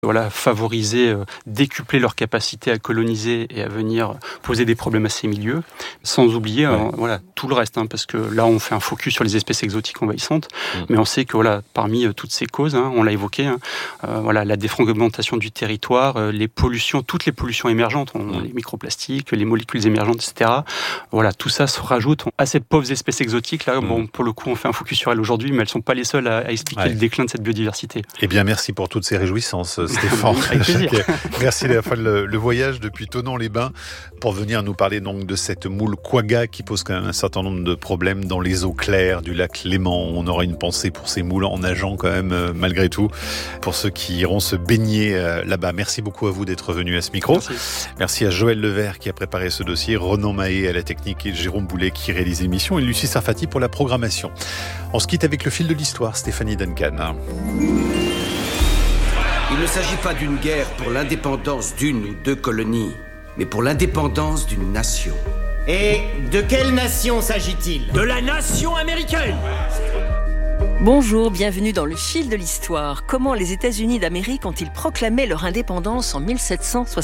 favoriser, décupler leur capacité à coloniser et à venir poser des problèmes à ces milieux, sans oublier tout le reste, parce que là on fait un focus sur les espèces exotiques envahissantes, mais on sait que parmi toutes ces causes, on l'a évoqué, la défragmentation du territoire, les pollutions, toutes les pollutions émergentes, les microplastiques, les molécules émergentes, etc. Tout ça se rajoute à ces pauvres espèces exotiques. Là, pour le coup, on fait un focus sur elles aujourd'hui, mais elles ne sont pas les seules à expliquer le déclin de cette biodiversité. Eh bien, merci pour toutes ces réjouissances, Stéphane. Avec plaisir. Merci d'avoir fait le voyage depuis Thonon-les-Bains pour venir nous parler donc de cette moule quagga qui pose quand même un certain nombre de problèmes dans les eaux claires du lac Léman. On aura une pensée pour ces moules en nageant quand même malgré tout, pour ceux qui iront se baigner là-bas. Merci beaucoup à vous d'être venu à ce micro. Merci à Joël Levert qui a préparé ce dossier, Ronan Mahé à la technique et Jérôme Boulet qui réalise l'émission et Lucie Sarfati pour la programmation. On se quitte avec le fil de l'histoire, Stéphanie Duncan. Il ne s'agit pas d'une guerre pour l'indépendance d'une ou deux colonies, mais pour l'indépendance d'une nation. Et de quelle nation s'agit-il ? De la nation américaine ! Bonjour, bienvenue dans le fil de l'histoire. Comment les États-Unis d'Amérique ont-ils proclamé leur indépendance en 1776 ?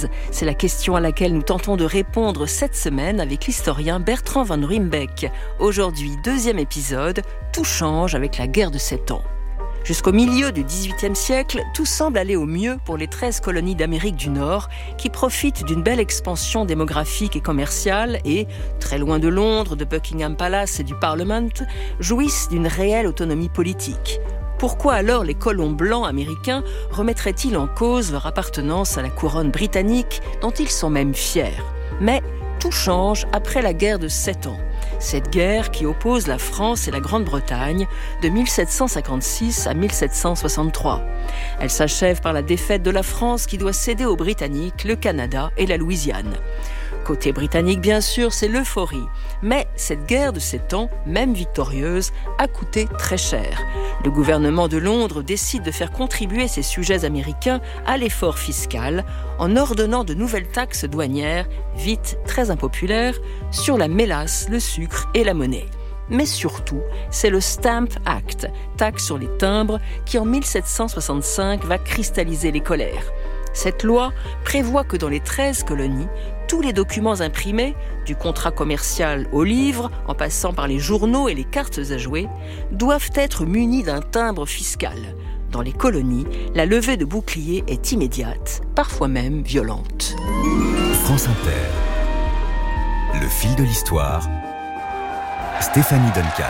C'est la question à laquelle nous tentons de répondre cette semaine avec l'historien Bertrand Van Ruymbeck. Aujourd'hui, 2e épisode, tout change avec la guerre de 7 ans. Jusqu'au milieu du XVIIIe siècle, tout semble aller au mieux pour les 13 colonies d'Amérique du Nord qui profitent d'une belle expansion démographique et commerciale et, très loin de Londres, de Buckingham Palace et du Parlement, jouissent d'une réelle autonomie politique. Pourquoi alors les colons blancs américains remettraient-ils en cause leur appartenance à la couronne britannique dont ils sont même fiers ? Mais tout change après la guerre de 7 ans. Cette guerre qui oppose la France et la Grande-Bretagne de 1756 à 1763. Elle s'achève par la défaite de la France qui doit céder aux Britanniques le Canada et la Louisiane. Côté britannique, bien sûr, c'est l'euphorie. Mais cette guerre de 7 ans, même victorieuse, a coûté très cher. Le gouvernement de Londres décide de faire contribuer ses sujets américains à l'effort fiscal en ordonnant de nouvelles taxes douanières, vite très impopulaires, sur la mélasse, le sucre et la monnaie. Mais surtout, c'est le Stamp Act, taxe sur les timbres, qui en 1765 va cristalliser les colères. Cette loi prévoit que dans les 13 colonies, tous les documents imprimés, du contrat commercial au livre, en passant par les journaux et les cartes à jouer, doivent être munis d'un timbre fiscal. Dans les colonies, la levée de boucliers est immédiate, parfois même violente. France Inter. Le fil de l'histoire. Stéphanie Duncan.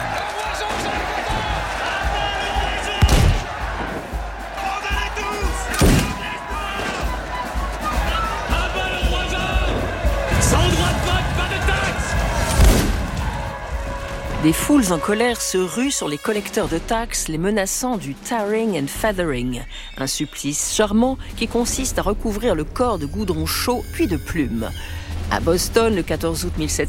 Des foules en colère se ruent sur les collecteurs de taxes, les menaçant du tarring and feathering, un supplice charmant qui consiste à recouvrir le corps de goudron chaud puis de plumes. À Boston, le 14 août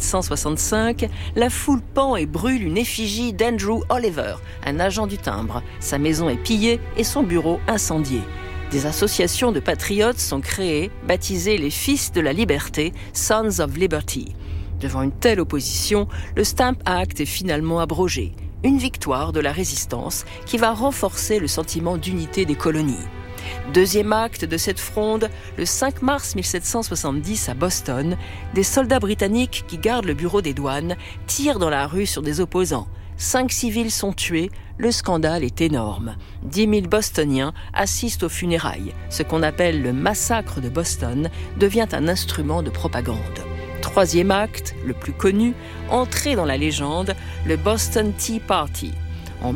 1765, la foule pend et brûle une effigie d'Andrew Oliver, un agent du timbre. Sa maison est pillée et son bureau incendié. Des associations de patriotes sont créées, baptisées les Fils de la Liberté, Sons of Liberty. Devant une telle opposition, le Stamp Act est finalement abrogé. Une victoire de la résistance qui va renforcer le sentiment d'unité des colonies. Deuxième acte de cette fronde, le 5 mars 1770 à Boston, des soldats britanniques qui gardent le bureau des douanes tirent dans la rue sur des opposants. 5 civils sont tués, le scandale est énorme. 10 000 Bostoniens assistent aux funérailles. Ce qu'on appelle le massacre de Boston devient un instrument de propagande. Troisième acte, le plus connu, entré dans la légende, le Boston Tea Party. En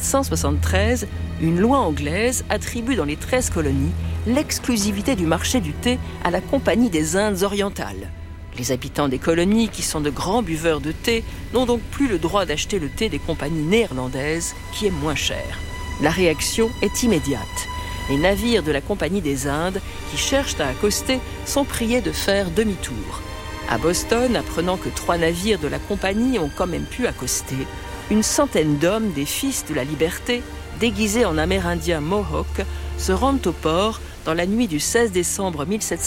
1773, une loi anglaise attribue dans les 13 colonies l'exclusivité du marché du thé à la Compagnie des Indes orientales. Les habitants des colonies, qui sont de grands buveurs de thé, n'ont donc plus le droit d'acheter le thé des compagnies néerlandaises, qui est moins cher. La réaction est immédiate. Les navires de la Compagnie des Indes, qui cherchent à accoster, sont priés de faire demi-tour. À Boston, apprenant que 3 navires de la compagnie ont quand même pu accoster, une centaine d'hommes des Fils de la Liberté, déguisés en Amérindiens Mohawks, se rendent au port dans la nuit du 16 décembre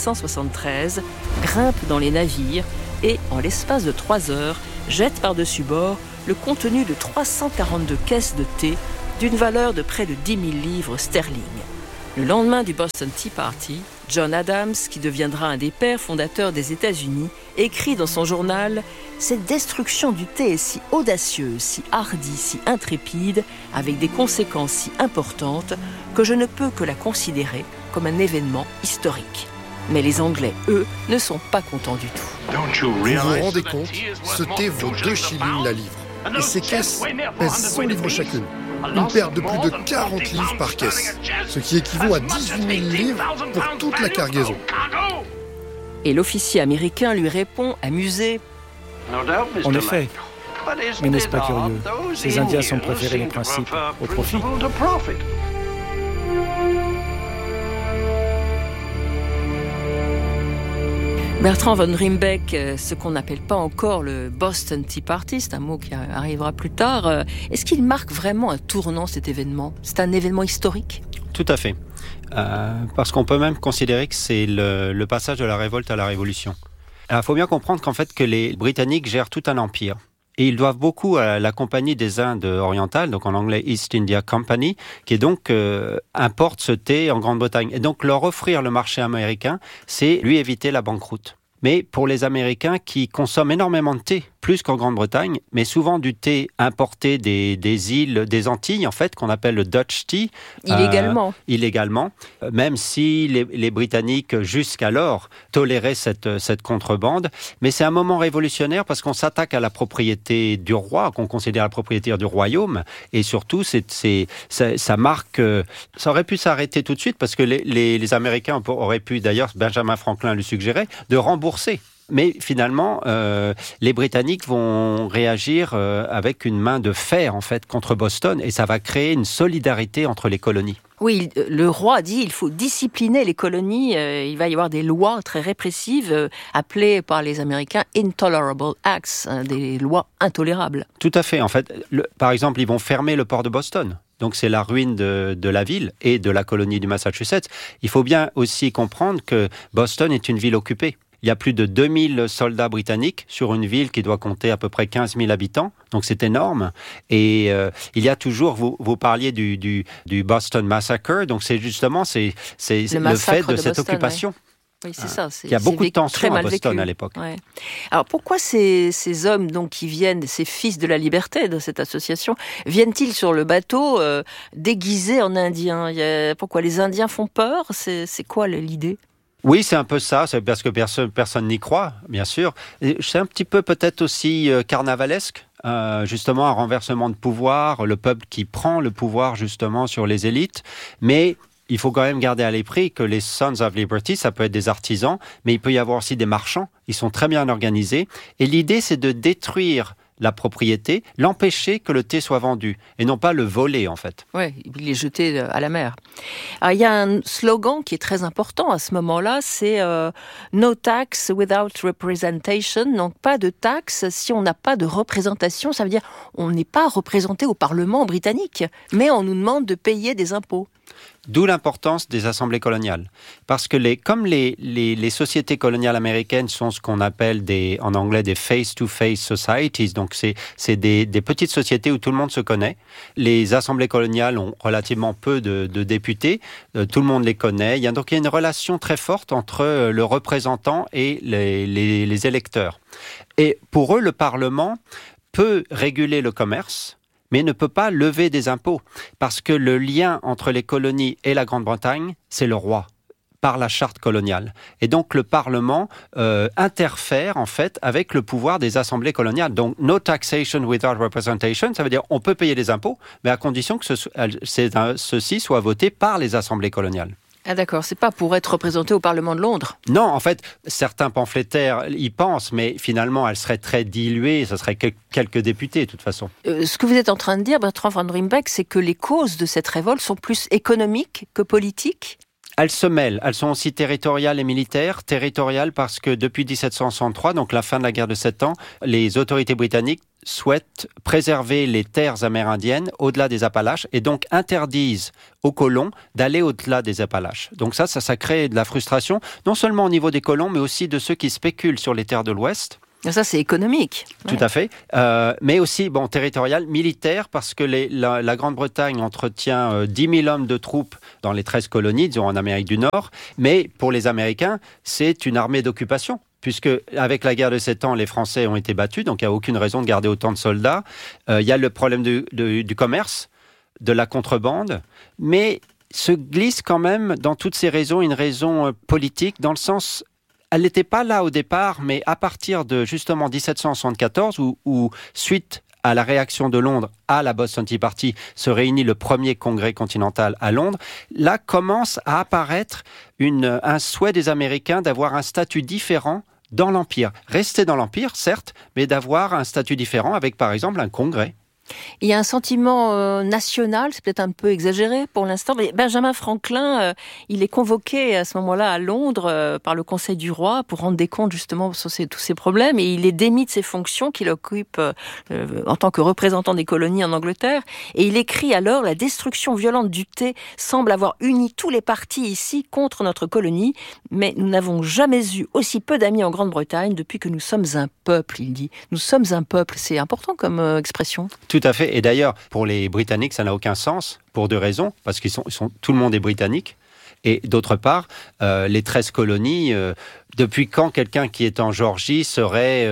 1773, grimpent dans les navires et, en l'espace de 3 heures, jettent par-dessus bord le contenu de 342 caisses de thé d'une valeur de près de 10 000 livres sterling. Le lendemain du Boston Tea Party, John Adams, qui deviendra un des pères fondateurs des États-Unis, écrit dans son journal « Cette destruction du thé est si audacieuse, si hardie, si intrépide, avec des conséquences si importantes, que je ne peux que la considérer comme un événement historique. » Mais les Anglais, eux, ne sont pas contents du tout. Vous vous rendez compte ? Ce thé vaut 2 shillings la livre. Et ces caisses pèsent 100 livres chacune. Une perte de plus de 40 livres par caisse, ce qui équivaut à 18 000 livres pour toute la cargaison. Et l'officier américain lui répond, amusé. En effet. Mais n'est-ce pas curieux ? Ces Indiens sont préférés les principes au profit. Bertrand von Rimbeck, ce qu'on n'appelle pas encore le Boston Tea Party, c'est un mot qui arrivera plus tard. Est-ce qu'il marque vraiment un tournant, cet événement ? C'est un événement historique ? Tout à fait. Parce qu'on peut même considérer que c'est le passage de la révolte à la révolution. Alors, il faut bien comprendre qu'en fait, que les Britanniques gèrent tout un empire. Et ils doivent beaucoup à la Compagnie des Indes orientales, donc en anglais East India Company, qui est donc importe ce thé en Grande-Bretagne. Et donc leur offrir le marché américain, c'est lui éviter la banqueroute. Mais pour les Américains qui consomment énormément de thé, plus qu'en Grande-Bretagne, mais souvent du thé importé des îles, des Antilles, en fait, qu'on appelle le Dutch tea. Illégalement. Même si les Britanniques, jusqu'alors, toléraient cette contrebande. Mais c'est un moment révolutionnaire parce qu'on s'attaque à la propriété du roi, qu'on considère la propriété du royaume. Et surtout, ça marque... Ça aurait pu s'arrêter tout de suite parce que les Américains auraient pu, d'ailleurs, Benjamin Franklin le suggérait, de rembourser. Mais finalement, les Britanniques vont réagir avec une main de fer, en fait, contre Boston, et ça va créer une solidarité entre les colonies. Oui, le roi dit qu'il faut discipliner les colonies. Il va y avoir des lois très répressives, appelées par les Américains « intolerable acts », des lois intolérables. Tout à fait. En fait, par exemple, ils vont fermer le port de Boston. Donc c'est la ruine de la ville et de la colonie du Massachusetts. Il faut bien aussi comprendre que Boston est une ville occupée. Il y a plus de 2000 soldats britanniques sur une ville qui doit compter à peu près 15 000 habitants. Donc c'est énorme. Et il y a toujours, vous parliez du Boston Massacre. Donc c'est justement c'est le fait de cette Boston, occupation. Oui, c'est ça. Il y a beaucoup de tensions à Boston à l'époque. Ouais. Alors pourquoi ces hommes donc, qui viennent, ces fils de la liberté de cette association, viennent-ils sur le bateau déguisés en Indiens ? Pourquoi les Indiens font peur ? C'est quoi l'idée ? Oui, c'est un peu ça, c'est parce que personne n'y croit, bien sûr. Et c'est un petit peu peut-être aussi carnavalesque, justement un renversement de pouvoir, le peuple qui prend le pouvoir justement sur les élites. Mais il faut quand même garder à l'esprit que les Sons of Liberty, ça peut être des artisans, mais il peut y avoir aussi des marchands. Ils sont très bien organisés. Et l'idée, c'est de détruire la propriété, l'empêcher que le thé soit vendu, et non pas le voler, en fait. Oui, il est jeté à la mer. Alors, il y a un slogan qui est très important à ce moment-là, c'est « No tax without representation », donc pas de taxe si on n'a pas de représentation, ça veut dire on n'est pas représenté au Parlement britannique, mais on nous demande de payer des impôts. D'où l'importance des assemblées coloniales. Parce que comme les sociétés coloniales américaines sont ce qu'on appelle en anglais des face-to-face societies, donc c'est des petites sociétés où tout le monde se connaît. Les assemblées coloniales ont relativement peu de députés, tout le monde les connaît. Donc il y a une relation très forte entre le représentant et les électeurs. Et pour eux, le Parlement peut réguler le commerce, mais ne peut pas lever des impôts, parce que le lien entre les colonies et la Grande-Bretagne, c'est le roi, par la charte coloniale. Et donc le Parlement interfère en fait avec le pouvoir des assemblées coloniales. Donc no taxation without representation, ça veut dire on peut payer des impôts, mais à condition que ceci soit voté par les assemblées coloniales. Ah d'accord, c'est pas pour être représenté au Parlement de Londres. Non, en fait, certains pamphlétaires y pensent, mais finalement, elle serait très diluée, ce serait quelques députés, de toute façon. Ce que vous êtes en train de dire, Bertrand von Rimbeck, c'est que les causes de cette révolte sont plus économiques que politiques ? Elles se mêlent, elles sont aussi territoriales et militaires. Territoriales parce que depuis 1763, donc la fin de la guerre de 7 ans, les autorités britanniques souhaitent préserver les terres amérindiennes au-delà des Appalaches et donc interdisent aux colons d'aller au-delà des Appalaches. Donc ça crée de la frustration, non seulement au niveau des colons, mais aussi de ceux qui spéculent sur les terres de l'Ouest. Ça, c'est économique. Tout à fait. Mais aussi, territorial, militaire, parce que la Grande-Bretagne entretient 10 000 hommes de troupes dans les 13 colonies, disons en Amérique du Nord. Mais pour les Américains, c'est une armée d'occupation. Puisque avec la guerre de 7 ans, les Français ont été battus, donc il n'y a aucune raison de garder autant de soldats. Il y a le problème du commerce, de la contrebande, mais se glisse quand même dans toutes ces raisons une raison politique, dans le sens... Elle n'était pas là au départ, mais à partir de justement 1774, où suite à la réaction de Londres à la Boston Tea Party, se réunit le premier congrès continental à Londres, là commence à apparaître un souhait des Américains d'avoir un statut différent dans l'Empire. Rester dans l'Empire, certes, mais d'avoir un statut différent avec, par exemple, un congrès. Il y a un sentiment national, c'est peut-être un peu exagéré pour l'instant, mais Benjamin Franklin, il est convoqué à ce moment-là à Londres par le Conseil du Roi pour rendre des comptes justement sur tous ces problèmes, et il est démis de ses fonctions qu'il occupe en tant que représentant des colonies en Angleterre, et il écrit alors « La destruction violente du thé semble avoir uni tous les partis ici contre notre colonie, mais nous n'avons jamais eu aussi peu d'amis en Grande-Bretagne depuis que nous sommes un peuple », il dit. Nous sommes un peuple, c'est important comme expression. Tout à fait. Et d'ailleurs, pour les Britanniques, ça n'a aucun sens, pour deux raisons. Parce qu'ils sont tout le monde est britannique. Et d'autre part, les 13 colonies, depuis quand quelqu'un qui est en Géorgie serait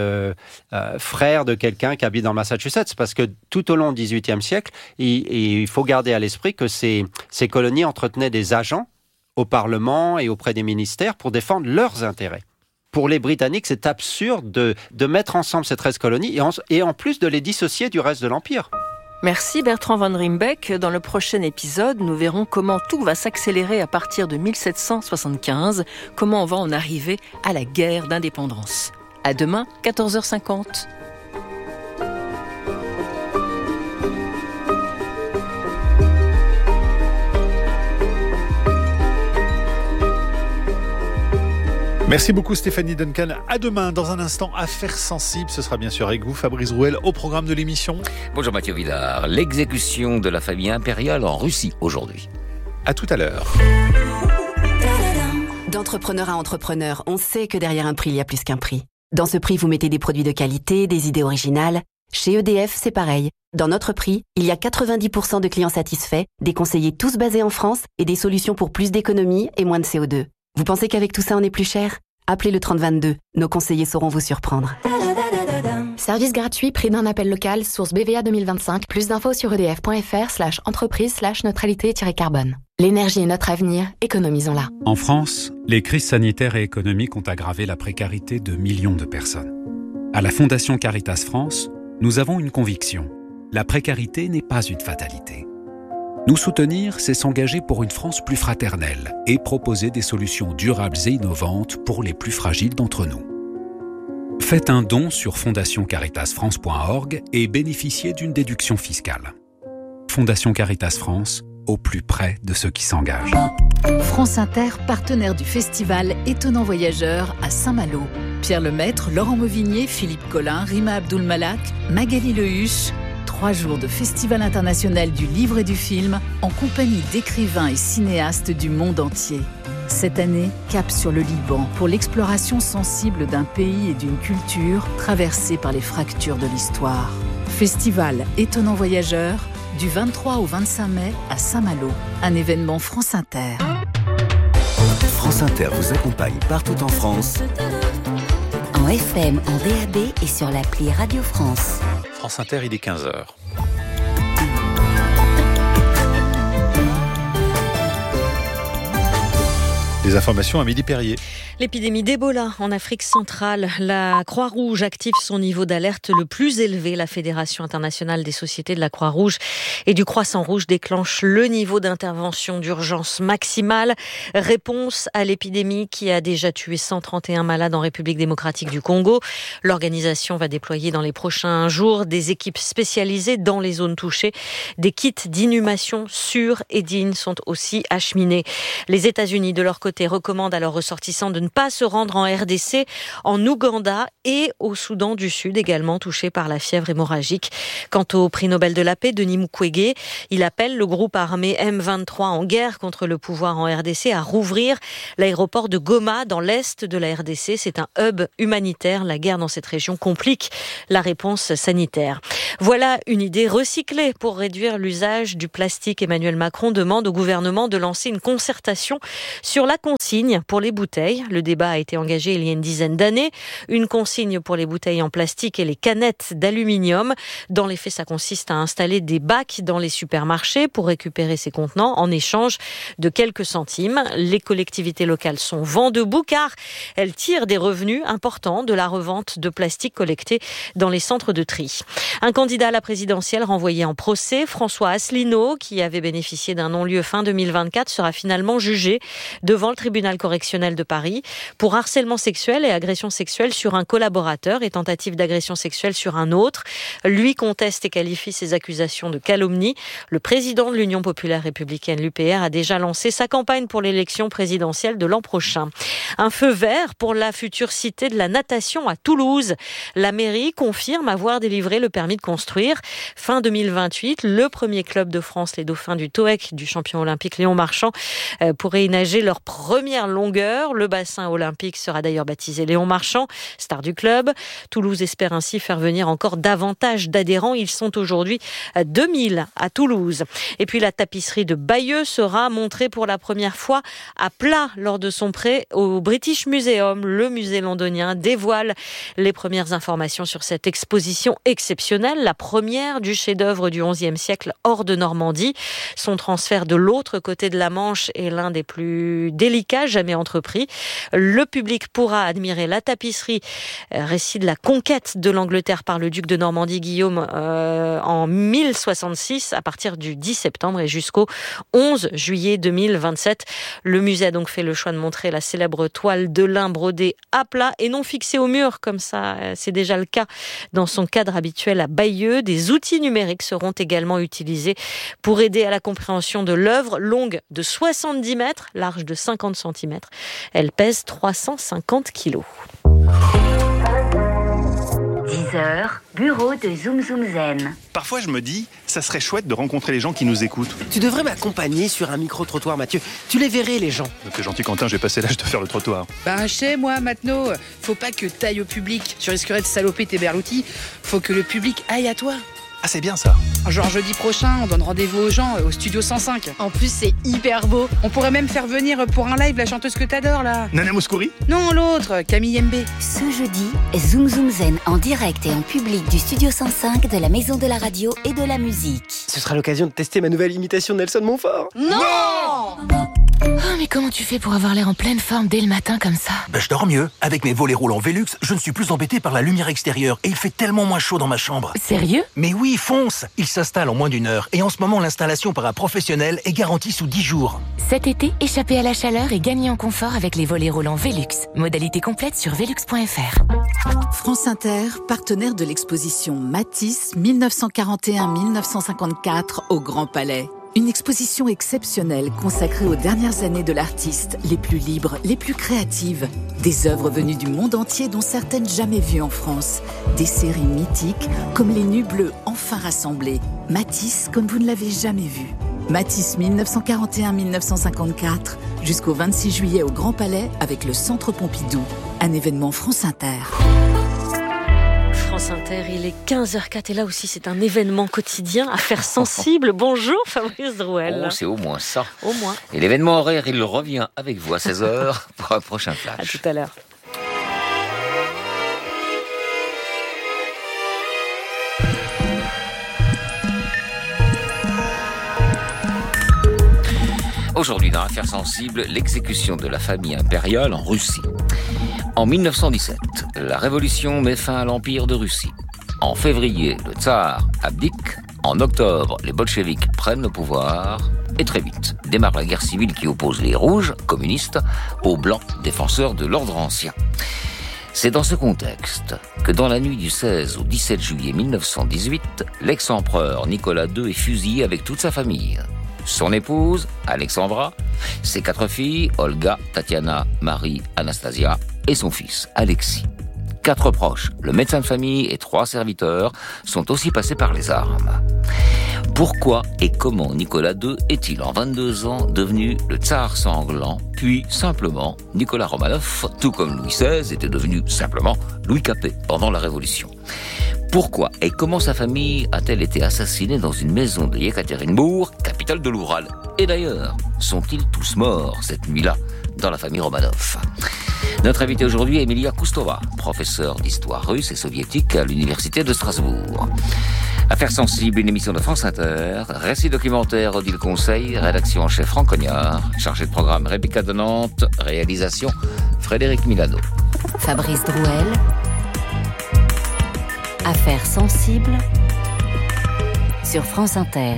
frère de quelqu'un qui habite dans le Massachusetts? Parce que tout au long du XVIIIe siècle, il faut garder à l'esprit que ces colonies entretenaient des agents au Parlement et auprès des ministères pour défendre leurs intérêts. Pour les Britanniques, c'est absurde de mettre ensemble ces 13 colonies et en plus de les dissocier du reste de l'Empire. Merci Bertrand van Rimbeck. Dans le prochain épisode, nous verrons comment tout va s'accélérer à partir de 1775, comment on va en arriver à la guerre d'indépendance. À demain, 14h50. Merci beaucoup Stéphanie Duncan. À demain, dans un instant, Affaires sensibles. Ce sera bien sûr avec vous, Fabrice Rouel, au programme de l'émission. Bonjour Mathieu Villard. L'exécution de la famille impériale en Russie aujourd'hui. À tout à l'heure. D'entrepreneur à entrepreneur, on sait que derrière un prix, il y a plus qu'un prix. Dans ce prix, vous mettez des produits de qualité, des idées originales. Chez EDF, c'est pareil. Dans notre prix, il y a 90% de clients satisfaits, des conseillers tous basés en France et des solutions pour plus d'économie et moins de CO2. Vous pensez qu'avec tout ça, on est plus cher ? Appelez le 3022. Nos conseillers sauront vous surprendre. Service gratuit, prix d'un appel local, source BVA 2025. Plus d'infos sur edf.fr/entreprise/neutralité-carbone. L'énergie est notre avenir, économisons-la. En France, les crises sanitaires et économiques ont aggravé la précarité de millions de personnes. À la Fondation Caritas France, nous avons une conviction. La précarité n'est pas une fatalité. Nous soutenir, c'est s'engager pour une France plus fraternelle et proposer des solutions durables et innovantes pour les plus fragiles d'entre nous. Faites un don sur fondationcaritasfrance.org et bénéficiez d'une déduction fiscale. Fondation Caritas France, au plus près de ceux qui s'engagent. France Inter, partenaire du festival Étonnant Voyageur à Saint-Malo. Pierre Lemaître, Laurent Mauvignier, Philippe Collin, Rima Abdul-Malak, Magali Lehuche. 3 jours de Festival international du livre et du film en compagnie d'écrivains et cinéastes du monde entier. Cette année, cap sur le Liban pour l'exploration sensible d'un pays et d'une culture traversée par les fractures de l'histoire. Festival Étonnant Voyageur du 23 au 25 mai à Saint-Malo. Un événement France Inter. France Inter vous accompagne partout en France. En FM, en DAB et sur l'appli Radio France. France Inter, il est 15h. Les informations à Midi Perrier. L'épidémie d'Ebola en Afrique centrale. La Croix-Rouge active son niveau d'alerte le plus élevé. La Fédération internationale des sociétés de la Croix-Rouge et du Croissant-Rouge déclenche le niveau d'intervention d'urgence maximale. Réponse à l'épidémie qui a déjà tué 131 malades en République démocratique du Congo. L'organisation va déployer dans les prochains jours des équipes spécialisées dans les zones touchées. Des kits d'inhumation sûrs et dignes sont aussi acheminés. Les États-Unis, de leur côté, côté, recommandent à leurs ressortissants de ne pas se rendre en RDC, en Ouganda et au Soudan du Sud, également touchés par la fièvre hémorragique. Quant au prix Nobel de la paix, Denis Mukwege, il appelle le groupe armé M23 en guerre contre le pouvoir en RDC à rouvrir l'aéroport de Goma dans l'est de la RDC. C'est un hub humanitaire. La guerre dans cette région complique la réponse sanitaire. Voilà une idée recyclée pour réduire l'usage du plastique. Emmanuel Macron demande au gouvernement de lancer une concertation sur la consigne pour les bouteilles. Le débat a été engagé il y a une dizaine d'années. Une consigne pour les bouteilles en plastique et les canettes d'aluminium. Dans les faits, ça consiste à installer des bacs dans les supermarchés pour récupérer ces contenants en échange de quelques centimes. Les collectivités locales sont vent debout car elles tirent des revenus importants de la revente de plastique collecté dans les centres de tri. Un candidat à la présidentielle renvoyé en procès, François Asselineau, qui avait bénéficié d'un non-lieu fin 2024, sera finalement jugé devant le tribunal correctionnel de Paris pour harcèlement sexuel et agression sexuelle sur un collaborateur et tentative d'agression sexuelle sur un autre. Lui conteste et qualifie ces accusations de calomnie. Le président de l'Union populaire républicaine, l'UPR, a déjà lancé sa campagne pour l'élection présidentielle de l'an prochain. Un feu vert pour la future cité de la natation à Toulouse. La mairie confirme avoir délivré le permis de construire. Fin 2028, le premier club de France, les Dauphins du TOEC, du champion olympique Léon Marchand, pourraient y nager leur première longueur. Le bassin olympique sera d'ailleurs baptisé Léon Marchand, star du club. Toulouse espère ainsi faire venir encore davantage d'adhérents. Ils sont aujourd'hui 2000 à Toulouse. Et puis la tapisserie de Bayeux sera montrée pour la première fois à plat lors de son prêt au British Museum. Le musée londonien dévoile les premières informations sur cette exposition exceptionnelle, la première du chef-d'œuvre du XIe siècle hors de Normandie. Son transfert de l'autre côté de la Manche est l'un des plus délicats jamais entrepris. Le public pourra admirer la tapisserie, récit de la conquête de l'Angleterre par le duc de Normandie Guillaume en 1066 à partir du 10 septembre et jusqu'au 11 juillet 2027. Le musée a donc fait le choix de montrer la célèbre toile de lin brodée à plat et non fixée au mur, comme ça c'est déjà le cas dans son cadre habituel à Bayeux. Des outils numériques seront également utilisés pour aider à la compréhension de l'œuvre, longue de 70 mètres, large de 50 cm. Elle pèse 350 kilos. 10h, bureau de Zoom Zoom Zen. Parfois je me dis, ça serait chouette de rencontrer les gens qui nous écoutent. Tu devrais m'accompagner sur un micro-trottoir, Mathieu. Tu les verrais, les gens. T'es gentil, Quentin, j'ai passé l'âge de faire le trottoir. Ben, chez moi, maintenant, faut pas que t'ailles au public. Tu risquerais de saloper tes berloutis. Faut que le public aille à toi. Ah, c'est bien ça. Genre jeudi prochain, on donne rendez-vous aux gens au studio 105. En plus, c'est hyper beau. On pourrait même faire venir pour un live la chanteuse que t'adores, là. Nana Mouskouri ? Non, l'autre, Camille Mbé. Ce jeudi, Zoom Zoom Zen en direct et en public du studio 105 de la Maison de la Radio et de la Musique. Ce sera l'occasion de tester ma nouvelle imitation de Nelson Montfort. Non ! Oh, mais comment tu fais pour avoir l'air en pleine forme dès le matin comme ça ? Je dors mieux. Avec mes volets roulants Velux, je ne suis plus embêté par la lumière extérieure et il fait tellement moins chaud dans ma chambre. Sérieux ? Mais oui, fonce ! Il s'installe en moins d'1 heure et en ce moment, l'installation par un professionnel est garantie sous 10 jours. Cet été, échappez à la chaleur et gagnez en confort avec les volets roulants Velux. Modalité complète sur velux.fr. France Inter, partenaire de l'exposition Matisse 1941-1954 au Grand Palais. Une exposition exceptionnelle consacrée aux dernières années de l'artiste, les plus libres, les plus créatives. Des œuvres venues du monde entier dont certaines jamais vues en France. Des séries mythiques comme les Nuits Bleues enfin rassemblées. Matisse comme vous ne l'avez jamais vu. Matisse 1941-1954 jusqu'au 26 juillet au Grand Palais avec le Centre Pompidou. Un événement France Inter. France Inter, il est 15h04 et là aussi c'est un événement quotidien, affaire sensible. Bonjour Fabrice Drouel. Oh, c'est au moins ça. Au moins. Et l'événement horaire, il revient avec vous à 16h pour un prochain flash. À tout à l'heure. Aujourd'hui, dans l'affaire sensible, l'exécution de la famille impériale en Russie. En 1917, la révolution met fin à l'Empire de Russie. En février, le tsar abdique. En octobre, les bolcheviks prennent le pouvoir. Et très vite, démarre la guerre civile qui oppose les rouges, communistes, aux blancs, défenseurs de l'ordre ancien. C'est dans ce contexte que dans la nuit du 16 au 17 juillet 1918, l'ex-empereur Nicolas II est fusillé avec toute sa famille. son épouse, Alexandra, ses 4 filles, Olga, Tatiana, Marie, Anastasia, et son fils, Alexis. 4 proches, le médecin de famille et 3 serviteurs sont aussi passés par les armes. Pourquoi et comment Nicolas II est-il en 22 ans devenu le tsar sanglant, puis simplement Nicolas Romanov, tout comme Louis XVI était devenu simplement Louis Capet pendant la Révolution? Pourquoi et comment sa famille a-t-elle été assassinée dans une maison de Yekaterinbourg, capitale de l'Oural? Et d'ailleurs, sont-ils tous morts cette nuit-là dans la famille Romanov? Notre invitée aujourd'hui est Emilia Koustova, professeure d'histoire russe et soviétique à l'université de Strasbourg. Affaires sensibles, une émission de France Inter, récit documentaire Odile Conseil, rédaction en chef Franck Cognard, chargé de programme Rebecca de Nantes, réalisation Frédéric Milano. Fabrice Drouel. Affaires sensibles sur France Inter.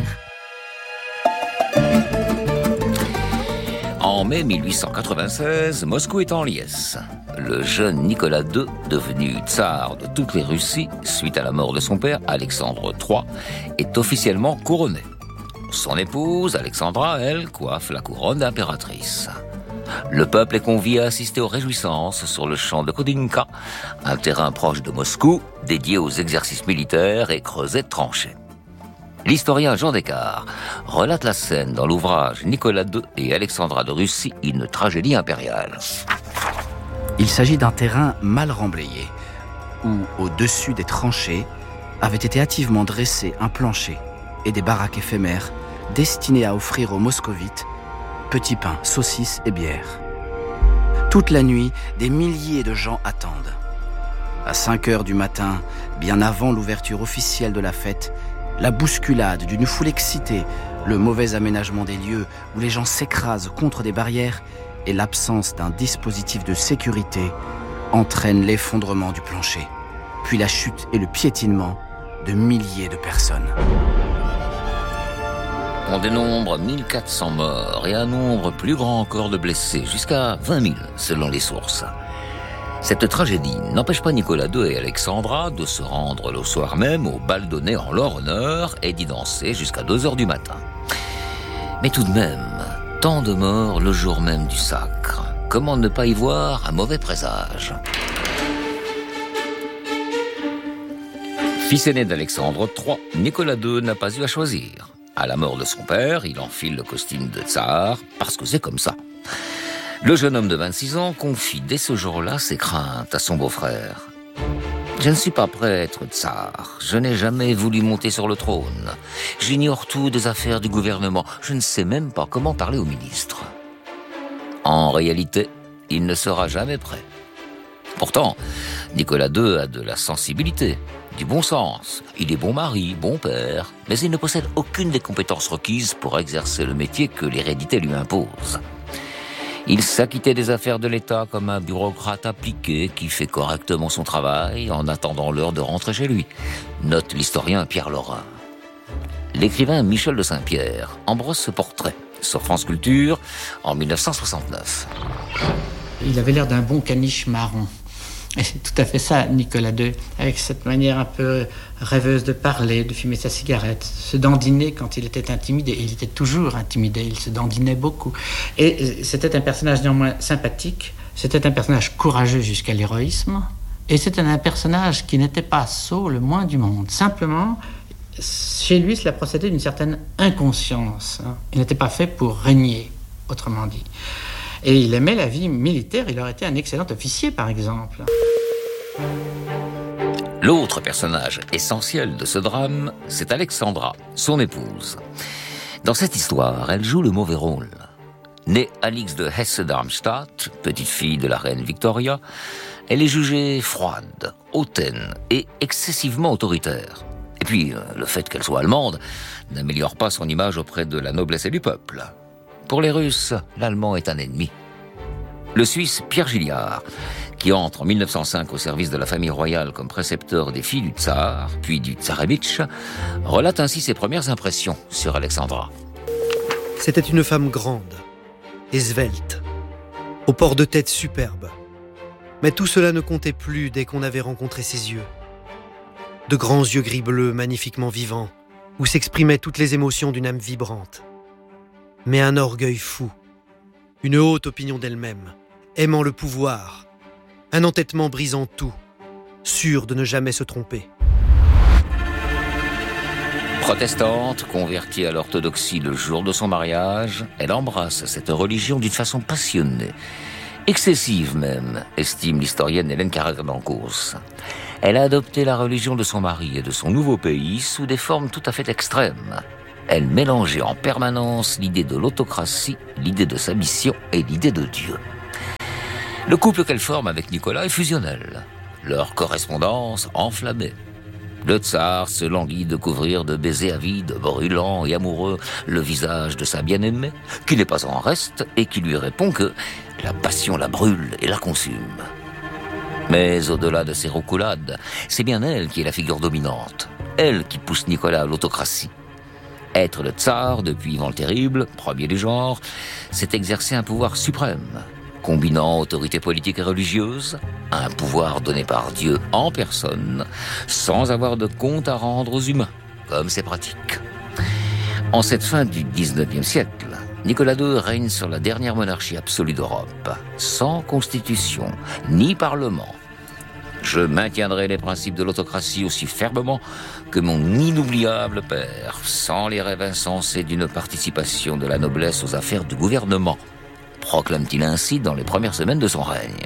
En mai 1896, Moscou est en liesse. Le jeune Nicolas II, devenu tsar de toutes les Russies, suite à la mort de son père, Alexandre III, est officiellement couronné. Son épouse, Alexandra, elle, coiffe la couronne d'impératrice. Le peuple est convié à assister aux réjouissances sur le champ de Kodinka, un terrain proche de Moscou, dédié aux exercices militaires et creusé de tranchées. L'historien Jean Descartes relate la scène dans l'ouvrage Nicolas II et Alexandra de Russie, une tragédie impériale. Il s'agit d'un terrain mal remblayé, où, au-dessus des tranchées, avait été hâtivement dressé un plancher et des baraques éphémères destinées à offrir aux moscovites petits pains, saucisses et bières. Toute la nuit, des milliers de gens attendent. À 5 heures du matin, bien avant l'ouverture officielle de la fête, la bousculade d'une foule excitée, le mauvais aménagement des lieux où les gens s'écrasent contre des barrières et l'absence d'un dispositif de sécurité entraînent l'effondrement du plancher, puis la chute et le piétinement de milliers de personnes. On dénombre 1400 morts et un nombre plus grand encore de blessés, jusqu'à 20 000 selon les sources. Cette tragédie n'empêche pas Nicolas II et Alexandra de se rendre le soir même au bal donné en leur honneur et d'y danser jusqu'à 2 heures du matin. Mais tout de même, tant de morts le jour même du sacre. Comment ne pas y voir un mauvais présage? Fils aîné d'Alexandre III, Nicolas II n'a pas eu à choisir. À la mort de son père, il enfile le costume de tsar, parce que c'est comme ça. Le jeune homme de 26 ans confie dès ce jour-là ses craintes à son beau-frère. « Je ne suis pas prêt à être tsar. Je n'ai jamais voulu monter sur le trône. J'ignore tout des affaires du gouvernement. Je ne sais même pas comment parler au ministre. » En réalité, il ne sera jamais prêt. Pourtant, Nicolas II a de la sensibilité, du bon sens. Il est bon mari, bon père, mais il ne possède aucune des compétences requises pour exercer le métier que l'hérédité lui impose. Il s'acquittait des affaires de l'État comme un bureaucrate appliqué qui fait correctement son travail en attendant l'heure de rentrer chez lui, note l'historien Pierre Laurin. L'écrivain Michel de Saint-Pierre embrosse ce portrait sur France Culture en 1969. Il avait l'air d'un bon caniche marron. Et c'est tout à fait ça, Nicolas II, avec cette manière un peu rêveuse de parler, de fumer sa cigarette, se dandiner quand il était intimidé. Il était toujours intimidé, il se dandinait beaucoup. Et c'était un personnage néanmoins sympathique, c'était un personnage courageux jusqu'à l'héroïsme, et c'était un personnage qui n'était pas sot le moins du monde. Simplement, chez lui, cela procédait d'une certaine inconscience. Il n'était pas fait pour régner, autrement dit. Et il aimait la vie militaire, il aurait été un excellent officier, par exemple. L'autre personnage essentiel de ce drame, c'est Alexandra, son épouse. Dans cette histoire, elle joue le mauvais rôle. Née Alix de Hesse-Darmstadt, petite fille de la reine Victoria, elle est jugée froide, hautaine et excessivement autoritaire. Et puis, le fait qu'elle soit allemande n'améliore pas son image auprès de la noblesse et du peuple. Pour les Russes, l'Allemand est un ennemi. Le Suisse Pierre Gilliard, qui entre en 1905 au service de la famille royale comme précepteur des filles du tsar, puis du tsarevitch, relate ainsi ses premières impressions sur Alexandra. C'était une femme grande et svelte, au port de tête superbe. Mais tout cela ne comptait plus dès qu'on avait rencontré ses yeux. De grands yeux gris-bleu magnifiquement vivants, où s'exprimaient toutes les émotions d'une âme vibrante. mais un orgueil fou, une haute opinion d'elle-même, aimant le pouvoir, un entêtement brisant tout, sûre de ne jamais se tromper. Protestante, convertie à l'orthodoxie le jour de son mariage, elle embrasse cette religion d'une façon passionnée, excessive même, estime l'historienne Hélène Carrère-Dancourse. Elle a adopté la religion de son mari et de son nouveau pays sous des formes tout à fait extrêmes. Elle mélangeait en permanence l'idée de l'autocratie, l'idée de sa mission et l'idée de Dieu. Le couple qu'elle forme avec Nicolas est fusionnel. Leur correspondance enflammée. Le tsar se languit de couvrir de baisers avides, brûlants et amoureux le visage de sa bien-aimée, qui n'est pas en reste et qui lui répond que la passion la brûle et la consume. Mais au-delà de ces roucoulades, c'est bien elle qui est la figure dominante. Elle qui pousse Nicolas à l'autocratie. Être le tsar, depuis Ivan le Terrible, premier du genre, c'est exercer un pouvoir suprême, combinant autorité politique et religieuse, un pouvoir donné par Dieu en personne, sans avoir de compte à rendre aux humains, comme c'est pratique. En cette fin du XIXe siècle, Nicolas II règne sur la dernière monarchie absolue d'Europe, sans constitution, ni parlement. Je maintiendrai les principes de l'autocratie aussi fermement que mon inoubliable père, sans les rêves insensés d'une participation de la noblesse aux affaires du gouvernement, proclame-t-il ainsi dans les premières semaines de son règne.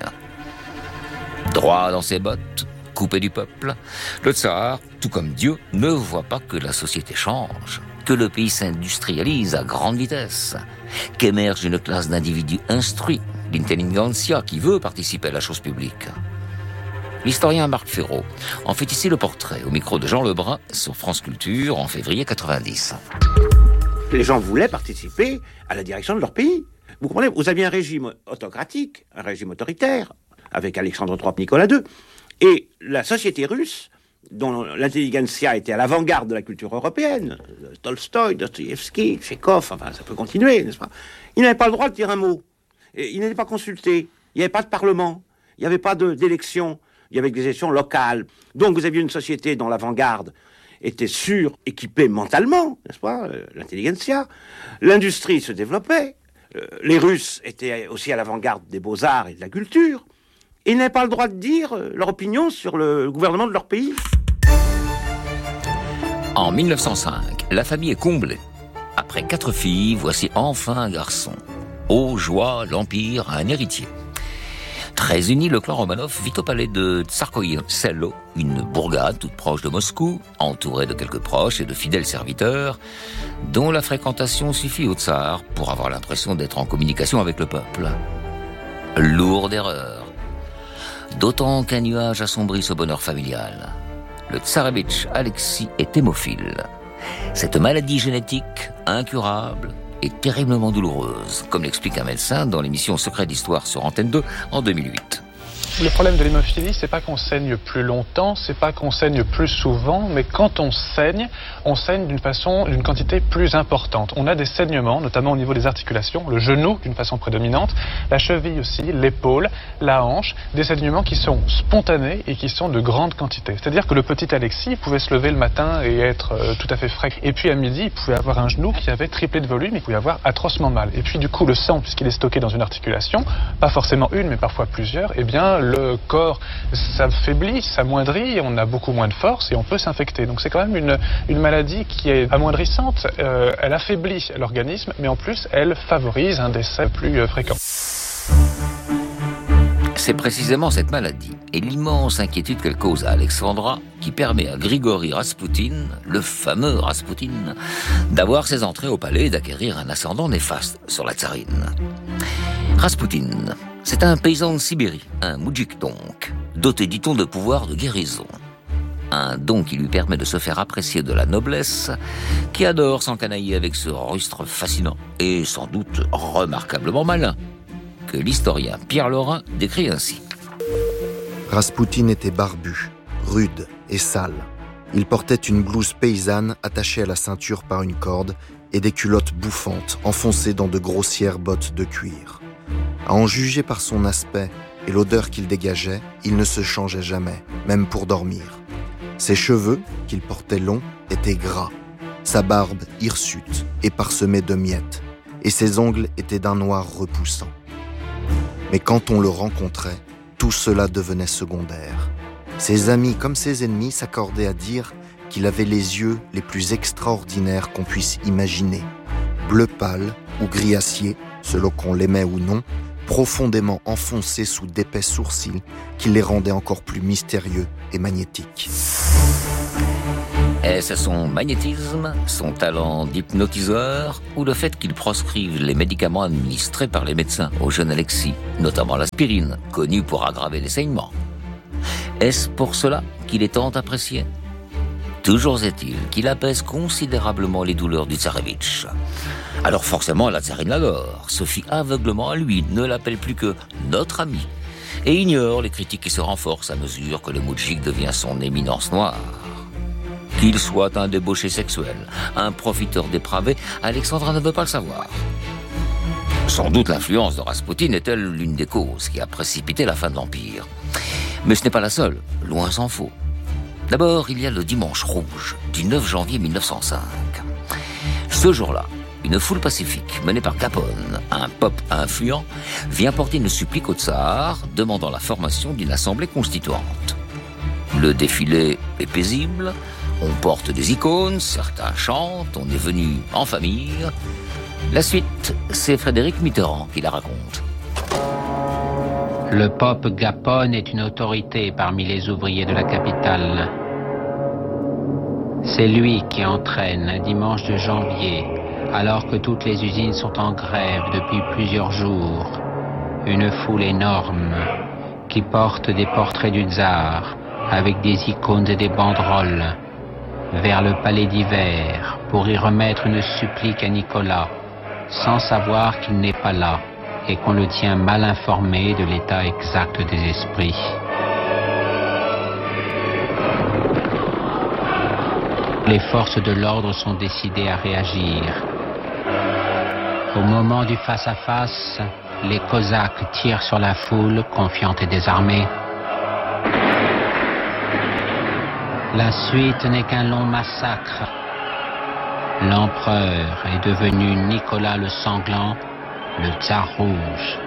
Droit dans ses bottes, coupé du peuple, le tsar, tout comme Dieu, ne voit pas que la société change, que le pays s'industrialise à grande vitesse, qu'émerge une classe d'individus instruits, l'intelligentsia, qui veut participer à la chose publique. L'historien Marc Ferraud en fait ici le portrait au micro de Jean Lebrun sur France Culture en février 90. Les gens voulaient participer à la direction de leur pays. Vous comprenez, vous aviez un régime autocratique, un régime autoritaire, avec Alexandre III, Nicolas II, et la société russe, dont l'intelligentsia était à l'avant-garde de la culture européenne, Tolstoï, Dostoïevski, Tchekhov, enfin ça peut continuer, n'est-ce pas? Ils n'avaient pas le droit de dire un mot. Et ils n'étaient pas consultés. Il n'y avait pas de parlement. Il n'y avait pas d'élection. Il y avait des élections locales. Donc vous aviez une société dont l'avant-garde était suréquipée mentalement, n'est-ce pas? L'intelligentsia. L'industrie se développait. Les Russes étaient aussi à l'avant-garde des beaux-arts et de la culture. Et ils n'avaient pas le droit de dire leur opinion sur le gouvernement de leur pays. En 1905, la famille est comblée. Après 4 filles, voici enfin un garçon. Ô joie, l'Empire a un héritier. Très uni, le clan Romanov vit au palais de Tsarskoïe-Selo, une bourgade toute proche de Moscou, entourée de quelques proches et de fidèles serviteurs, dont la fréquentation suffit au tsar pour avoir l'impression d'être en communication avec le peuple. Lourde erreur. D'autant qu'un nuage assombrit ce bonheur familial. Le tsarévitch Alexis est hémophile. Cette maladie génétique, incurable, est terriblement douloureuse, comme l'explique un médecin dans l'émission Secret d'Histoire sur Antenne 2 en 2008. Le problème de l'hémophilie, c'est pas qu'on saigne plus longtemps, c'est pas qu'on saigne plus souvent, mais quand on saigne d'une quantité plus importante. On a des saignements, notamment au niveau des articulations, le genou d'une façon prédominante, la cheville aussi, l'épaule, la hanche, des saignements qui sont spontanés et qui sont de grande quantité. C'est-à-dire que le petit Alexis pouvait se lever le matin et être tout à fait frais. Et puis à midi, il pouvait avoir un genou qui avait triplé de volume, il pouvait avoir atrocement mal. Et puis du coup, le sang, puisqu'il est stocké dans une articulation, pas forcément une, mais parfois plusieurs, eh bien le corps s'affaiblit, s'amoindrit, on a beaucoup moins de force et on peut s'infecter. Donc c'est quand même une maladie qui est amoindrissante. Elle affaiblit l'organisme, mais en plus, elle favorise un décès plus fréquent. C'est précisément cette maladie et l'immense inquiétude qu'elle cause à Alexandra qui permet à Grigori Raspoutine, le fameux Raspoutine, d'avoir ses entrées au palais et d'acquérir un ascendant néfaste sur la tsarine. Raspoutine, c'est un paysan de Sibérie, un moudjik donc, doté, dit-on, de pouvoirs de guérison. Un don qui lui permet de se faire apprécier de la noblesse, qui adore s'encanailler avec ce rustre fascinant et sans doute remarquablement malin, que l'historien Pierre Laurin décrit ainsi. Raspoutine était barbu, rude et sale. Il portait une blouse paysanne attachée à la ceinture par une corde et des culottes bouffantes enfoncées dans de grossières bottes de cuir. À en juger par son aspect et l'odeur qu'il dégageait, il ne se changeait jamais, même pour dormir. Ses cheveux, qu'il portait longs, étaient gras. Sa barbe hirsute et parsemée de miettes. et ses ongles étaient d'un noir repoussant. Mais quand on le rencontrait, tout cela devenait secondaire. Ses amis comme ses ennemis s'accordaient à dire qu'il avait les yeux les plus extraordinaires qu'on puisse imaginer. Bleu pâle ou gris acier, selon qu'on l'aimait ou non, profondément enfoncés sous d'épais sourcils qui les rendaient encore plus mystérieux et magnétiques. Est-ce son magnétisme, son talent d'hypnotiseur ou le fait qu'il proscrive les médicaments administrés par les médecins au jeune Alexis, notamment l'aspirine, connue pour aggraver les saignements? Est-ce pour cela qu'il est tant apprécié? Toujours est-il qu'il apaise considérablement les douleurs du tsarevitch. Alors forcément, la tsarine l'adore, se fie aveuglement à lui, ne l'appelle plus que notre ami, et ignore les critiques qui se renforcent à mesure que le moudjik devient son éminence noire. Qu'il soit un débauché sexuel, un profiteur dépravé, Alexandra ne veut pas le savoir. Sans doute l'influence de Raspoutine est-elle l'une des causes qui a précipité la fin de l'Empire. Mais ce n'est pas la seule, loin s'en faut. D'abord, il y a le dimanche rouge du 9 janvier 1905. Ce jour-là, une foule pacifique menée par Capone, un pop influent, vient porter une supplique au tsar, demandant la formation d'une assemblée constituante. Le défilé est paisible, on porte des icônes, certains chantent, on est venu en famille. La suite, c'est Frédéric Mitterrand qui la raconte. Le pope Gapone est une autorité parmi les ouvriers de la capitale. C'est lui qui entraîne un dimanche de janvier, alors que toutes les usines sont en grève depuis plusieurs jours, une foule énorme qui porte des portraits du tsar avec des icônes et des banderoles vers le palais d'hiver pour y remettre une supplique à Nicolas, sans savoir qu'il n'est pas là et qu'on le tient mal informé de l'état exact des esprits. Les forces de l'ordre sont décidées à réagir. Au moment du face-à-face, les Cosaques tirent sur la foule, confiante et désarmée. La suite n'est qu'un long massacre. L'empereur est devenu Nicolas le Sanglant, le tsar rouge.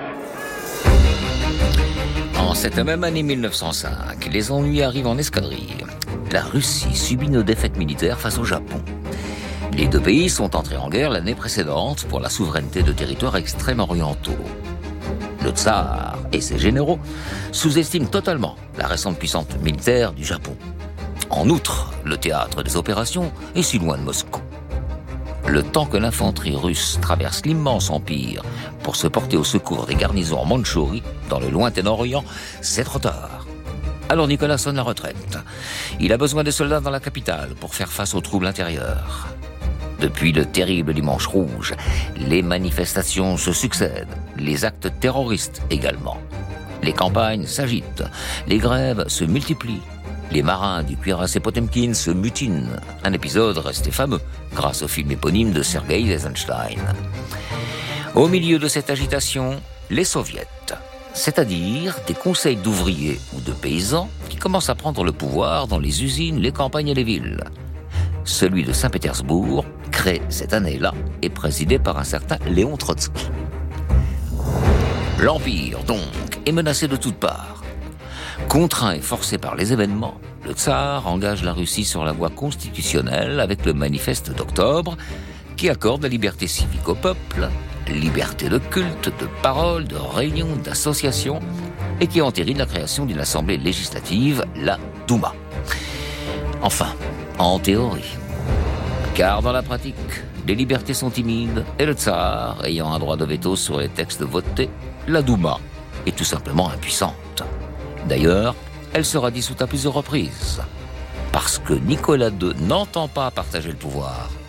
En cette même année 1905, les ennuis arrivent en escadrille. La Russie subit une défaite militaire face au Japon. Les deux pays sont entrés en guerre l'année précédente pour la souveraineté de territoires extrême-orientaux. Le tsar et ses généraux sous-estiment totalement la récente puissance militaire du Japon. En outre, le théâtre des opérations est si loin de Moscou. Le temps que l'infanterie russe traverse l'immense empire pour se porter au secours des garnisons en Mandchourie, dans le lointain Orient, c'est trop tard. Alors Nicolas sonne la retraite. Il a besoin de soldats dans la capitale pour faire face aux troubles intérieurs. Depuis le terrible dimanche rouge, les manifestations se succèdent, les actes terroristes également. Les campagnes s'agitent, les grèves se multiplient. Les marins du cuirassé Potemkin se mutinent. Un épisode resté fameux grâce au film éponyme de Sergei Eisenstein. Au milieu de cette agitation, les soviets, c'est-à-dire des conseils d'ouvriers ou de paysans qui commencent à prendre le pouvoir dans les usines, les campagnes et les villes. Celui de Saint-Pétersbourg, créé cette année-là, est présidé par un certain Léon Trotsky. L'Empire, donc, est menacé de toutes parts. Contraint et forcé par les événements, le tsar engage la Russie sur la voie constitutionnelle avec le manifeste d'octobre qui accorde la liberté civique au peuple, liberté de culte, de parole, de réunion, d'association et qui entérine la création d'une assemblée législative, la Douma. Enfin, en théorie. Car dans la pratique, les libertés sont timides et le tsar, ayant un droit de veto sur les textes votés, la Douma est tout simplement impuissante. D'ailleurs, elle sera dissoute à plusieurs reprises. Parce que Nicolas II n'entend pas partager le pouvoir.